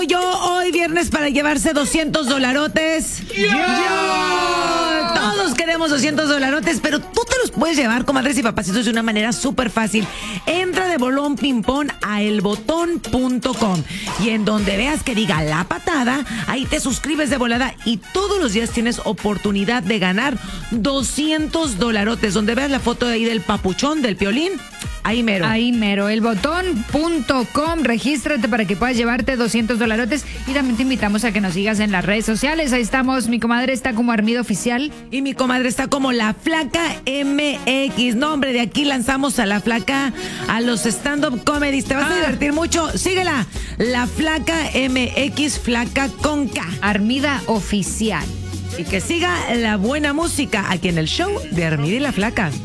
yo hoy viernes para llevarse $200? Todos queremos $200, pero tú te los puedes llevar, comadres y papacitos, de una manera súper fácil. Entra de bolón ping-pong a elbotón.com y en donde veas que diga La Patada, ahí te suscribes de volada y todos los días tienes oportunidad de ganar $200. Donde veas la foto ahí del papuchón, del Piolín, ahí mero. Ahí mero, elbotón.com. Regístrate para que puedas llevarte $200 y también te invitamos a que nos sigas en las redes sociales. Ahí estamos, mi comadre está como Armida Oficial. Y mi comadre está como La Flaca MX. No, hombre, de aquí lanzamos a La Flaca a los stand-up comedies. Te vas a divertir mucho. Síguela. La Flaca MX, Flaca con K. Armida Oficial. Y que siga la buena música aquí en el show de Armida y La Flaca.